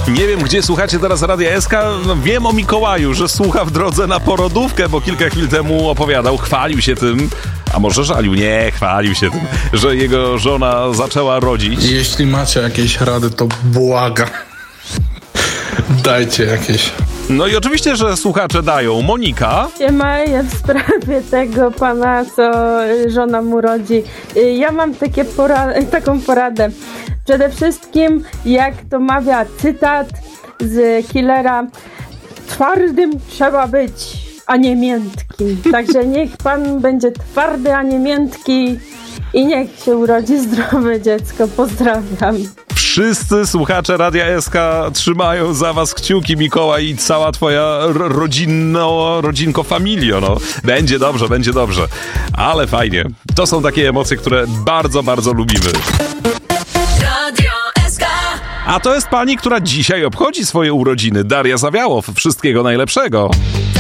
Nie wiem, gdzie słuchacie teraz Radia SK. Wiem o Mikołaju, że słucha w drodze na porodówkę, bo kilka chwil temu opowiadał, chwalił się tym, a może żalił, nie, chwalił się tym, że jego żona zaczęła rodzić. Jeśli macie jakieś rady, to błagam. Dajcie jakieś. No i oczywiście, że słuchacze dają. Monika? Ja w sprawie tego pana, co żona mu rodzi. Ja mam taką poradę. Przede wszystkim, jak to mawia cytat z Killera, twardym trzeba być, a nie miętki. Także niech pan będzie twardy, a nie miętki i niech się urodzi zdrowe dziecko. Pozdrawiam. Wszyscy słuchacze Radia SK trzymają za was kciuki, Mikołaj, i cała twoja rodzinko familio, no. Będzie dobrze, będzie dobrze. Ale fajnie. To są takie emocje, które bardzo, bardzo lubimy. Radio SK. A to jest pani, która dzisiaj obchodzi swoje urodziny. Daria Zawiałow. Wszystkiego najlepszego.